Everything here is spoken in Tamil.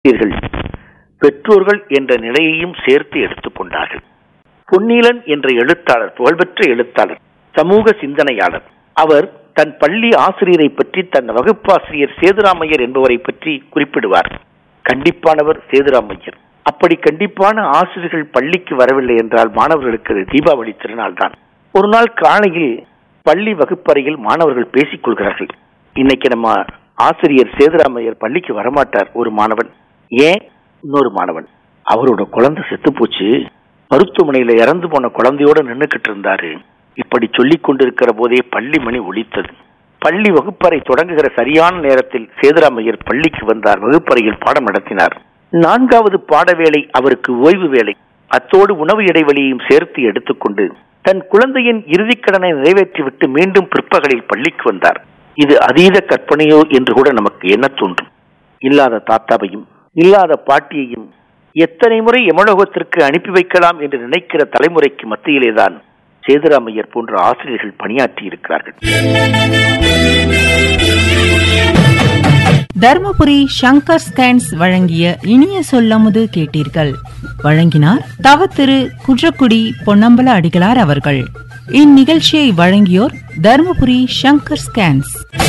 பெற்றோர்கள் என்ற நிலையையும் சேர்த்து எடுத்துக்கொண்டார்கள். பொன்னீலன் என்ற எழுத்தாளர், புகழ்பெற்ற எழுத்தாளர், சமூக சிந்தனையாளர். அவர் தன் பள்ளி ஆசிரியரை பற்றி, தன் வகுப்பாசிரியர் சேதுராமையர் என்பவரை பற்றி குறிப்பிடுவார். கண்டிப்பானவர் சேதுராமையர். அப்படி கண்டிப்பான ஆசிரியர்கள் பள்ளிக்கு வரவில்லை என்றால் மாணவர்களுக்கு தீபாவளி திருநாள் தான். ஒரு நாள் காலையில் பள்ளி வகுப்பறையில் மாணவர்கள் பேசிக் கொள்கிறார்கள். இன்னைக்கு நம்ம ஆசிரியர் சேதுராமையர் பள்ளிக்கு வரமாட்டார். ஒரு மாணவன். ஏன்? இன்னொரு மாணவன், அவரோட குழந்தை செத்து போச்சு, மருத்துவமனையில இறந்து போன குழந்தையோட நின்னுக்கிட்டு இருந்தாரு. இப்படி சொல்லிக் கொண்டிருக்கிற போதே பள்ளி மணி ஒலித்தது. பள்ளி வகுப்பறை தொடங்குகிற சரியான நேரத்தில் சேதுராமையர் பள்ளிக்கு வந்தார். வகுப்பறையில் பாடம் நடத்தினார். 4வது பாட வேளை அவருக்கு ஓய்வு வேளை. அத்தோடு உணவு இடைவெளியையும் சேர்த்து எடுத்துக்கொண்டு தன் குழந்தையின் இறுதிக்கடனை நிறைவேற்றிவிட்டு மீண்டும் பிற்பகலில் பள்ளிக்கு வந்தார். இது அதீத கற்பனையோ என்று கூட நமக்கு என்ன தோன்றும். இல்லாத தாத்தாவையும் இல்லாத பாட்டியையும் எத்தனை முறை எமலோகத்திற்கு அனுப்பி வைக்கலாம் என்று நினைக்கிற தலைமுறைக்கு மத்தியிலேதான் சேதுராமையர் போன்ற ஆசிரியர்கள் பணியாற்றி இருக்கிறார்கள். தர்மபுரி சங்கர் ஸ்கேன்ஸ் வழங்கிய இனிய சொல்லமுது கேட்டீர்கள். வழங்கினார் தவ திரு குன்றக்குடி பொன்னம்பல அடிகளார் அவர்கள். இந்நிகழ்ச்சியை வழங்கியோர் தர்மபுரி சங்கர் ஸ்கேன்ஸ்.